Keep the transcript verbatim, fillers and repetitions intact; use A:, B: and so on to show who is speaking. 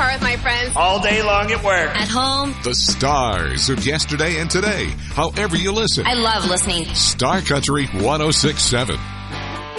A: car with my friends.
B: All day long at work.
A: At home.
C: The stars of yesterday and today, however you listen.
A: I love listening.
C: Star Country one oh six point seven.